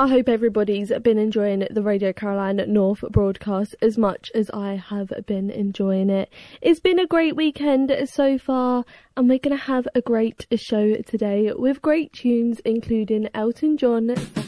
I hope everybody's been enjoying the Radio Caroline North broadcast as much as I have been enjoying it. It's been a great weekend so far, and we're going to have a great show today with great tunes including Elton John,